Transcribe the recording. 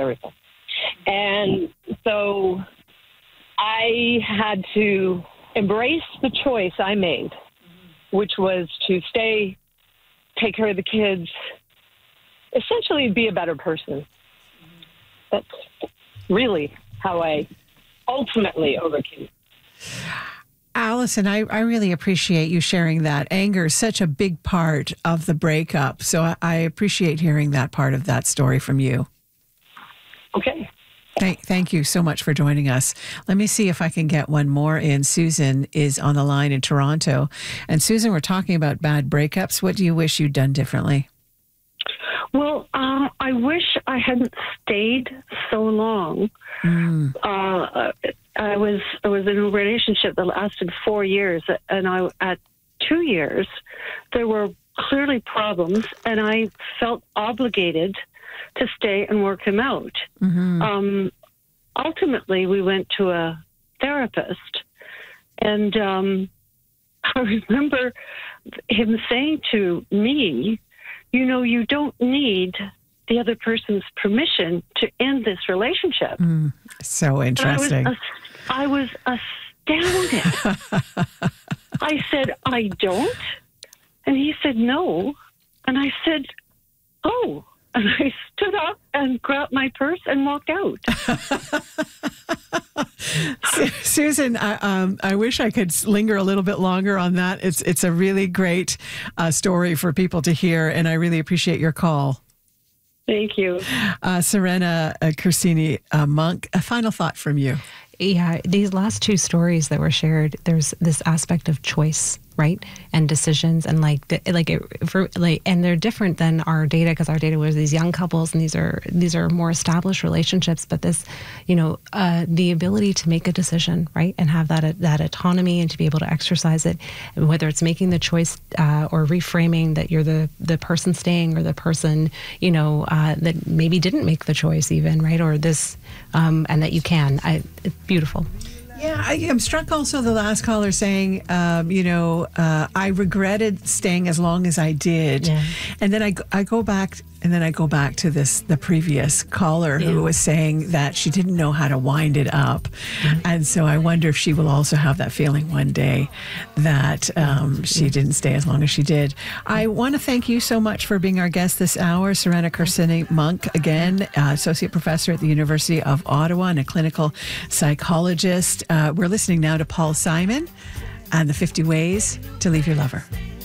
person. And so I had to embrace the choice I made, which was to stay, take care of the kids, essentially be a better person. That's really how I ultimately overcame. Allison, I really appreciate you sharing that. Anger is such a big part of the breakup. So I appreciate hearing that part of that story from you. Okay. Thank you so much for joining us. Let me see if I can get one more in. Susan is on the line in Toronto. And Susan, we're talking about bad breakups. What do you wish you'd done differently? Well, I wish I hadn't stayed so long. I was in a relationship that lasted 4 years, and at 2 years, there were clearly problems, and I felt obligated to stay and work him out. Ultimately, we went to a therapist, and I remember him saying to me, you know, you don't need the other person's permission to end this relationship. So interesting. I was astounded. I said, I don't. And he said, no. And I said, oh. And I stood up and grabbed my purse and walked out. Susan, I wish I could linger a little bit longer on that. It's a really great story for people to hear, and I really appreciate your call. Thank you. Serena Corsini Monk, a final thought from you. Yeah, these last two stories that were shared, there's this aspect of choice, right, and decisions, and and they're different than our data, because our data was these young couples, and these are more established relationships. But this, the ability to make a decision, right, and have that autonomy, and to be able to exercise it, whether it's making the choice or reframing that you're the person staying, or the person that maybe didn't make the choice even, right, or this, and that you can. It's beautiful. Yeah, I'm struck also the last caller saying, I regretted staying as long as I did. Yeah. And then I go back to the previous caller who was saying that she didn't know how to wind it up. And so I wonder if she will also have that feeling one day that she didn't stay as long as she did. I want to thank you so much for being our guest this hour, Serena Corsini Monk, again, Associate Professor at the University of Ottawa and a clinical psychologist. We're listening now to Paul Simon and the 50 Ways to Leave Your Lover.